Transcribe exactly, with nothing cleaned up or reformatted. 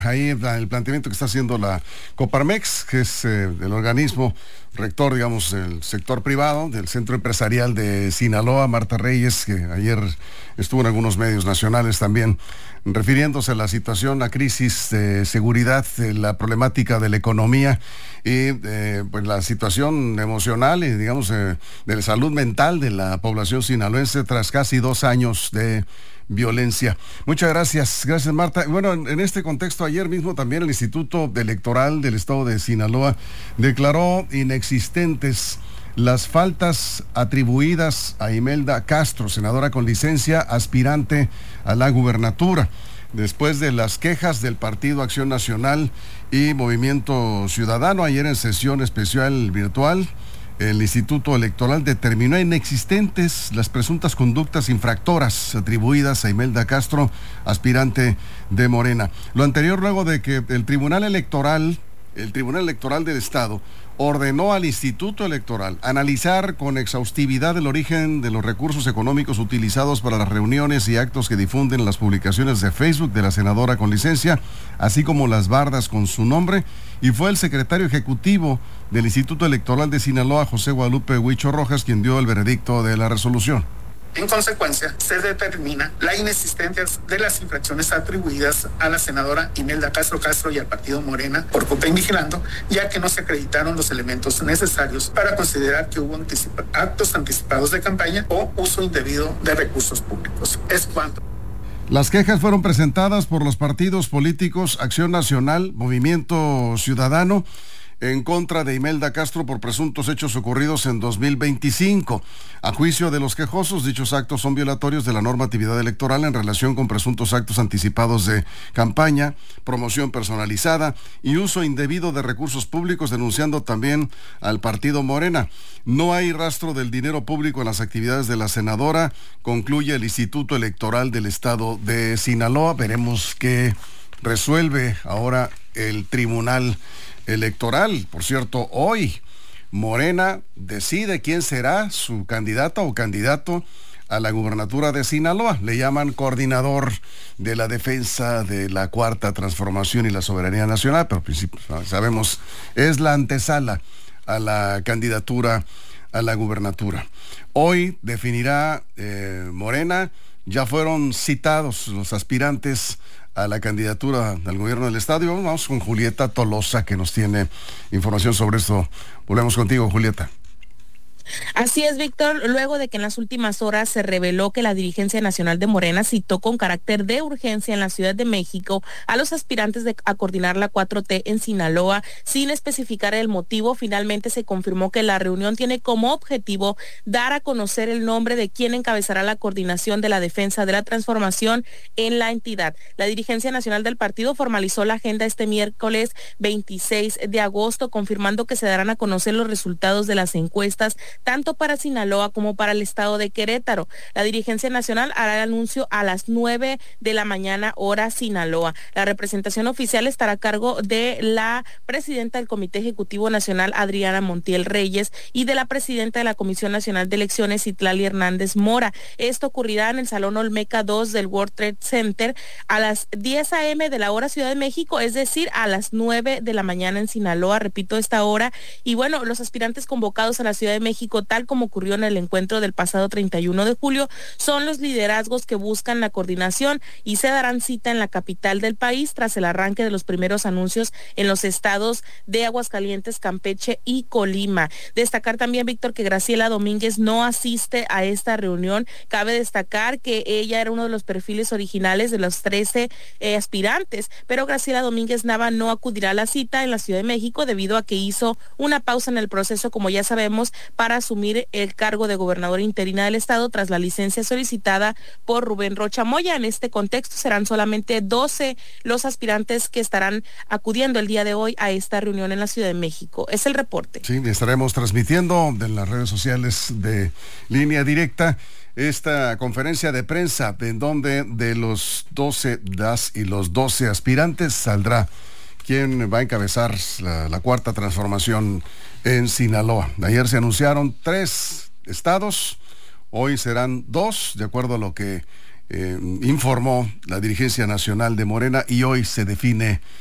Ahí el planteamiento que está haciendo la Coparmex, que es eh, el organismo rector, digamos, del sector privado, del Centro Empresarial de Sinaloa, Marta Reyes, que ayer estuvo en algunos medios nacionales también, refiriéndose a la situación, la crisis de seguridad, de la problemática de la economía y eh, pues la situación emocional y, digamos, eh, de la salud mental de la población sinaloense tras casi dos años de violencia. Muchas gracias, gracias Marta. Bueno, en, en este contexto, ayer mismo también el Instituto Electoral del Estado de Sinaloa declaró inexistentes las faltas atribuidas a Imelda Castro, senadora con licencia, aspirante a la gubernatura, después de las quejas del Partido Acción Nacional y Movimiento Ciudadano. Ayer en sesión especial virtual, el Instituto Electoral determinó inexistentes las presuntas conductas infractoras atribuidas a Imelda Castro, aspirante de Morena. Lo anterior luego de que el Tribunal Electoral, el Tribunal Electoral del Estado, ordenó al Instituto Electoral analizar con exhaustividad el origen de los recursos económicos utilizados para las reuniones y actos que difunden las publicaciones de Facebook de la senadora con licencia, así como las bardas con su nombre, y fue el secretario ejecutivo del Instituto Electoral de Sinaloa, José Guadalupe Huicho Rojas, quien dio el veredicto de la resolución. En consecuencia, se determina la inexistencia de las infracciones atribuidas a la senadora Imelda Castro Castro y al partido Morena por Copen Vigilando, ya que no se acreditaron los elementos necesarios para considerar que hubo anticipa- actos anticipados de campaña o uso indebido de recursos públicos. Es cuanto. Las quejas fueron presentadas por los partidos políticos Acción Nacional, Movimiento Ciudadano, en contra de Imelda Castro por presuntos hechos ocurridos en dos mil veinticinco. A juicio de los quejosos, dichos actos son violatorios de la normatividad electoral en relación con presuntos actos anticipados de campaña, promoción personalizada y uso indebido de recursos públicos, denunciando también al partido Morena. No hay rastro del dinero público en las actividades de la senadora, concluye el Instituto Electoral del Estado de Sinaloa. Veremos qué resuelve ahora el Tribunal Electoral. Por cierto, hoy Morena decide quién será su candidata o candidato a la gubernatura de Sinaloa. Le llaman coordinador de la defensa de la Cuarta Transformación y la soberanía nacional, pero sabemos es la antesala a la candidatura a la gubernatura. Hoy definirá eh, Morena. Ya fueron citados los aspirantes a la candidatura del gobierno del estado. Y vamos con Julieta Tolosa, que nos tiene información sobre esto. Volvemos contigo, Julieta. Así es, Víctor, luego de que en las últimas horas se reveló que la dirigencia nacional de Morena citó con carácter de urgencia en la Ciudad de México a los aspirantes de, a coordinar la cuatro T en Sinaloa, sin especificar el motivo, finalmente se confirmó que la reunión tiene como objetivo dar a conocer el nombre de quien encabezará la coordinación de la defensa de la transformación en la entidad. La dirigencia nacional del partido formalizó la agenda este miércoles veintiséis de agosto, confirmando que se darán a conocer los resultados de las encuestas tanto para Sinaloa como para el estado de Querétaro. La dirigencia nacional hará el anuncio a las nueve de la mañana, hora Sinaloa. La representación oficial estará a cargo de la presidenta del Comité Ejecutivo Nacional, Adriana Montiel Reyes, y de la presidenta de la Comisión Nacional de Elecciones, Citlali Hernández Mora. Esto ocurrirá en el Salón Olmeca dos del World Trade Center a las diez a eme de la hora Ciudad de México, es decir, a las nueve de la mañana en Sinaloa, repito esta hora. Y bueno, los aspirantes convocados a la Ciudad de México, tal como ocurrió en el encuentro del pasado treinta y uno de julio, son los liderazgos que buscan la coordinación y se darán cita en la capital del país tras el arranque de los primeros anuncios en los estados de Aguascalientes, Campeche y Colima. Destacar también, Víctor, que Graciela Domínguez no asiste a esta reunión. Cabe destacar que ella era uno de los perfiles originales de los trece eh, aspirantes, pero Graciela Domínguez Nava no acudirá a la cita en la Ciudad de México debido a que hizo una pausa en el proceso, como ya sabemos, para asumir el cargo de gobernadora interina del estado tras la licencia solicitada por Rubén Rocha Moya. En este contexto serán solamente doce los aspirantes que estarán acudiendo el día de hoy a esta reunión en la Ciudad de México. Es el reporte. Sí, estaremos transmitiendo en las redes sociales de Línea Directa esta conferencia de prensa en donde de los doce das y los doce aspirantes saldrá quien va a encabezar la, la Cuarta Transformación en Sinaloa. Ayer se anunciaron tres estados, hoy serán dos, de acuerdo a lo que eh, informó la dirigencia nacional de Morena y hoy se define